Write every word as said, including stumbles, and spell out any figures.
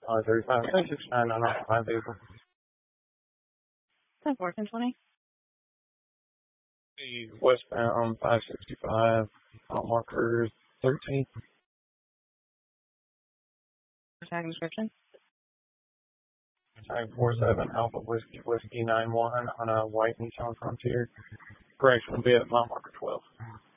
Uh, thirty-five, ten sixty-nine, nine oh five vehicle. ten four, ten twenty. The westbound five sixty-five, uh, marker thirteen. Tag description. Tag four seven Alpha Whiskey Whiskey nine one on a white Nissan Frontier. Correction will be at mile marker twelve.